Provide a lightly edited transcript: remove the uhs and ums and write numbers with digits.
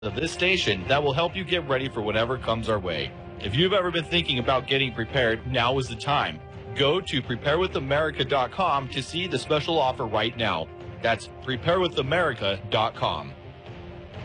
of this station that will help you get ready for whatever comes our way. If you've ever been thinking about getting prepared, now is the time. Go to preparewithamerica.com to see the special offer right now. That's preparewithamerica.com.